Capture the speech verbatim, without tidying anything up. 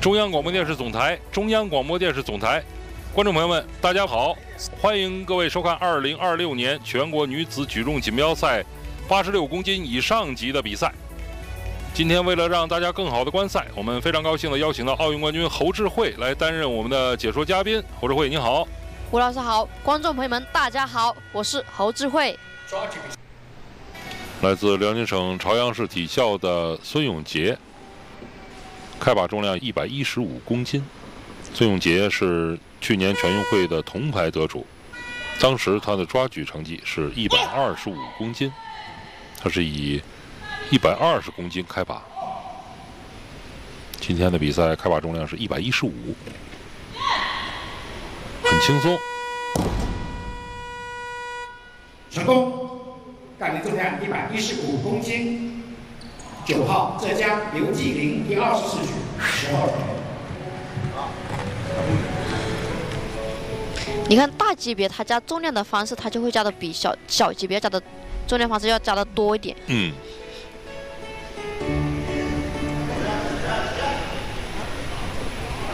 中央广播电视总台，中央广播电视总台，观众朋友们，大家好，欢迎各位收看二零二六年全国女子举重锦标赛八十六公斤以上级的比赛。今天为了让大家更好的观赛，我们非常高兴的邀请到奥运冠军侯智慧来担任我们的解说嘉宾。侯智慧，你好。 胡老师好，观众朋友们，大家好，我是侯智慧。 来自辽宁省朝阳市体校的孙永杰。开把重量一百一十五公斤，孙永杰是去年全运会的铜牌得主，当时他的抓举成绩是一百二十五公斤，他是以一百二十公斤开把。今天的比赛开把重量是一百一十五，很轻松。 成功，杠铃重量一百一十五公斤。九号浙江刘继林第二十四局十二分。 你看大级别它加重量的方式，它就会加的比小小级别加的重量方式要加的多一点。 嗯，